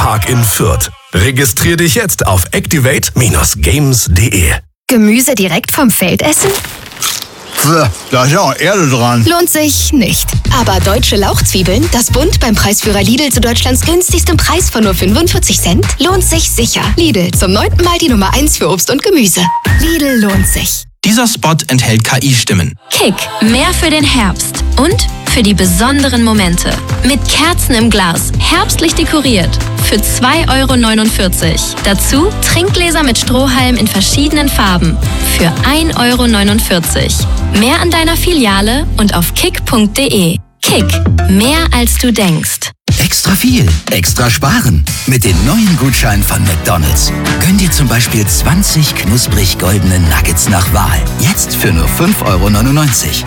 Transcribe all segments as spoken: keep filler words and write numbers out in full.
Park in Fürth. Registrier dich jetzt auf activate Bindestrich games punkt de. Gemüse direkt vom Feld essen? Da ist ja auch Erde dran. Lohnt sich nicht. Aber deutsche Lauchzwiebeln, das Bund beim Preisführer Lidl zu Deutschlands günstigstem Preis von nur fünfundvierzig Cent, lohnt sich sicher. Lidl, zum neunten Mal die Nummer eins für Obst und Gemüse. Lidl lohnt sich. Dieser Spot enthält K I-Stimmen. Kick, mehr für den Herbst und für die besonderen Momente. Mit Kerzen im Glas, herbstlich dekoriert. Für zwei Euro neunundvierzig. Dazu Trinkgläser mit Strohhalm in verschiedenen Farben. Für ein Euro neunundvierzig. Mehr an deiner Filiale und auf kick punkt de. Kick, mehr als du denkst. Extra viel, extra sparen. Mit den neuen Gutscheinen von McDonald's. Gönn dir zum Beispiel zwanzig knusprig goldene Nuggets nach Wahl. Jetzt für nur fünf Euro neunundneunzig.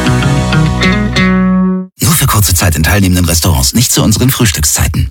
Nur für kurze Zeit in teilnehmenden Restaurants, nicht zu unseren Frühstückszeiten.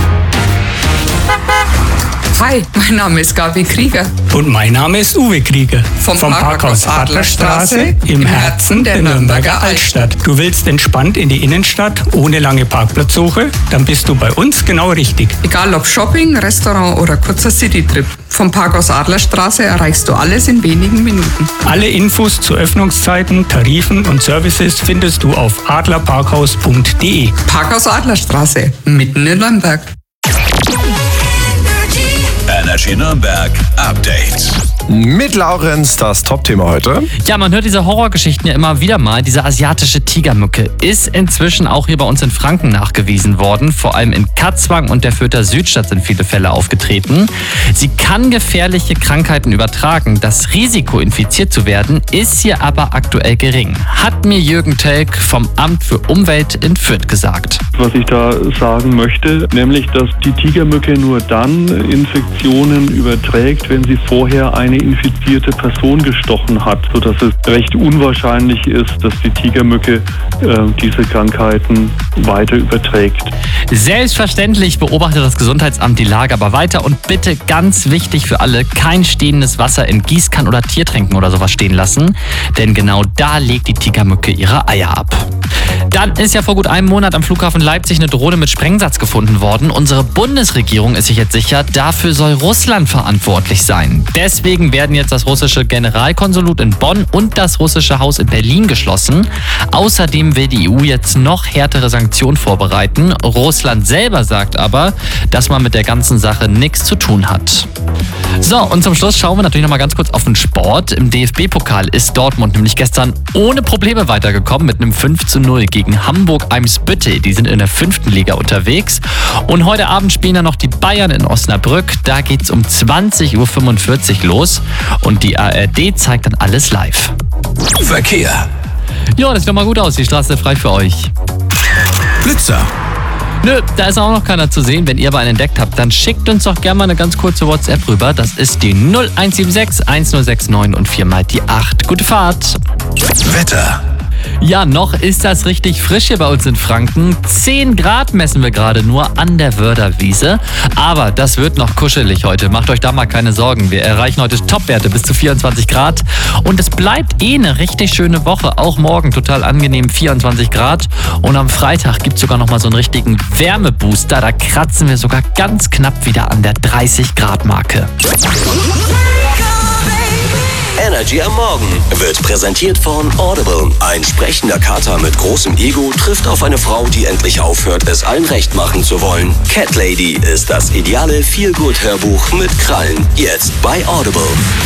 Hi, mein Name ist Gabi Krieger. Und mein Name ist Uwe Krieger. Vom, Vom Parkhaus Adlerstraße im Herzen der Nürnberger Altstadt. Du willst entspannt in die Innenstadt ohne lange Parkplatzsuche? Dann bist du bei uns genau richtig. Egal ob Shopping, Restaurant oder kurzer Citytrip. Vom Parkhaus Adlerstraße erreichst du alles in wenigen Minuten. Alle Infos zu Öffnungszeiten, Tarifen und Services findest du auf adlerparkhaus punkt de. Parkhaus Adlerstraße, mitten in Nürnberg. Energy Nürnberg Update. Mit Laurenz das Top-Thema heute. Ja, man hört diese Horrorgeschichten ja immer wieder mal. Diese asiatische Tigermücke ist inzwischen auch hier bei uns in Franken nachgewiesen worden. Vor allem in Katzwang und der Fürther Südstadt sind viele Fälle aufgetreten. Sie kann gefährliche Krankheiten übertragen. Das Risiko, infiziert zu werden, ist hier aber aktuell gering. Hat mir Jürgen Telk vom Amt für Umwelt in Fürth gesagt. Was ich da sagen möchte, nämlich, dass die Tigermücke nur dann Infektionen überträgt, wenn sie vorher eine infizierte Person gestochen hat, sodass es recht unwahrscheinlich ist, dass die Tigermücke äh, diese Krankheiten weiter überträgt. Selbstverständlich beobachtet das Gesundheitsamt die Lage aber weiter und bitte ganz wichtig für alle, kein stehendes Wasser in Gießkannen oder Tiertränken oder sowas stehen lassen, denn genau da legt die Tigermücke ihre Eier ab. Dann ist ja vor gut einem Monat am Flughafen Leipzig eine Drohne mit Sprengsatz gefunden worden. Unsere Bundesregierung ist sich jetzt sicher, dafür soll Russland verantwortlich sein. Deswegen werden jetzt das russische Generalkonsulat in Bonn und das russische Haus in Berlin geschlossen. Außerdem will die E U jetzt noch härtere Sanktionen vorbereiten. Russland selber sagt aber, dass man mit der ganzen Sache nichts zu tun hat. So, und zum Schluss schauen wir natürlich noch mal ganz kurz auf den Sport. Im D F B-Pokal ist Dortmund nämlich gestern ohne Probleme weitergekommen mit einem fünf zu null gegen Hamburg-Eimsbüttel. Die sind in der fünften Liga unterwegs. Und heute Abend spielen dann noch die Bayern in Osnabrück. Da geht's um zwanzig Uhr fünfundvierzig los. Und die A R D zeigt dann alles live. Verkehr. Ja, das sieht doch mal gut aus. Die Straße ist frei für euch. Blitzer. Nö, da ist auch noch keiner zu sehen. Wenn ihr aber einen entdeckt habt, dann schickt uns doch gerne mal eine ganz kurze WhatsApp rüber. Das ist die null eins sieben sechs eins null sechs neun und viermal die acht. Gute Fahrt. Wetter. Ja, noch ist das richtig frisch hier bei uns in Franken. zehn Grad messen wir gerade nur an der Wörderwiese. Aber das wird noch kuschelig heute. Macht euch da mal keine Sorgen. Wir erreichen heute Topwerte bis zu vierundzwanzig Grad. Und es bleibt eh eine richtig schöne Woche. Auch morgen total angenehm vierundzwanzig Grad. Und am Freitag gibt es sogar noch mal so einen richtigen Wärmebooster. Da kratzen wir sogar ganz knapp wieder an der dreißig Grad Marke. Energy am Morgen wird präsentiert von Audible. Ein sprechender Kater mit großem Ego trifft auf eine Frau, die endlich aufhört, es allen recht machen zu wollen. Cat Lady ist das ideale Feel-Good-Hörbuch mit Krallen. Jetzt bei Audible.